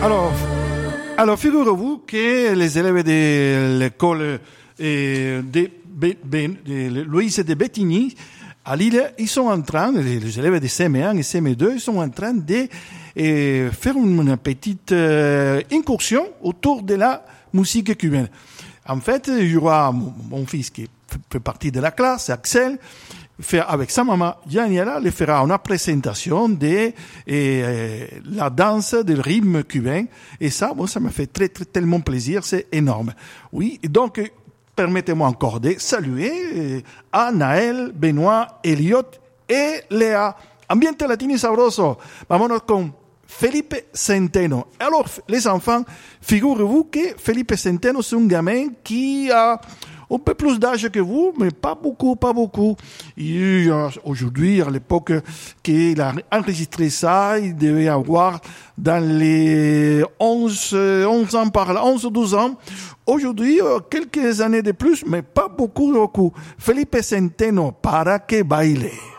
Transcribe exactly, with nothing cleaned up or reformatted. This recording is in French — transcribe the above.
Alors, alors figurez-vous que les élèves de l'école euh, de, Be- Be- de Louise de Bettigny à Lille, ils sont en train, les élèves de C M un et C M deux, ils sont en train de euh, faire une petite euh, incursion autour de la musique cubaine. En fait, il y aura mon, mon fils qui fait partie de la classe, Axel, faire avec sa maman Daniela, il fera une présentation de euh, la danse du rythme cubain. Et ça, bon, ça me fait très, très, tellement plaisir, c'est énorme. Oui, donc, permettez-moi encore de saluer euh, à Naël, Benoît, Elliot et Léa. Ambiente latino y sabroso. Vámonos con Felipe Centeno. Alors, les enfants, figurez-vous que Felipe Centeno, c'est un gamin qui a un peu plus d'âge que vous, mais pas beaucoup, pas beaucoup. Il, aujourd'hui, à l'époque qu'il a enregistré ça, il devait avoir dans les onze, onze ans par là, onze, douze ans. Aujourd'hui, quelques années de plus, mais pas beaucoup, beaucoup. Felipe Centeno, para que baile.